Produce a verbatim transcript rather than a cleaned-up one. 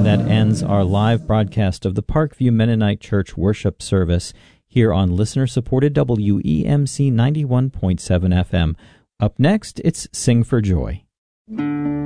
And that ends our live broadcast of the Parkview Mennonite Church worship service here on listener-supported W E M C ninety-one point seven F M. Up next, it's Sing for Joy.